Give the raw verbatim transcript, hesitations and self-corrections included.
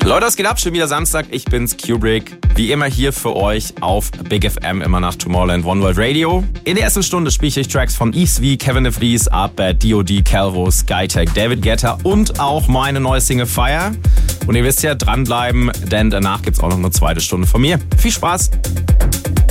Leute, was geht ab? Schon wieder Samstag. Ich bin's, Kubrick. Wie immer hier für euch auf Big F M, immer nach Tomorrowland One World Radio. In der ersten Stunde spiele ich euch Tracks von Easy, Kevin De Vries, Artbad, D O D, Calvo, Skytech, David Guetta und auch meine neue Single Fire. Und ihr wisst ja, dranbleiben, denn danach gibt's auch noch eine zweite Stunde von mir. Viel Spaß!